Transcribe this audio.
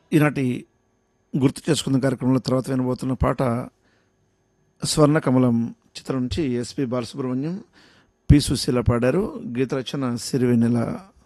ఈనాటి గుర్తు చేసుకున్న కార్యక్రమంలో తర్వాత వినబోతున్న పాట స్వర్ణ కమలం చిత్రం నుంచి ఎస్పి బాలసుబ్రహ్మణ్యం, పి సుశీల పాడారు. గీత రచన సిరివెన్నెల.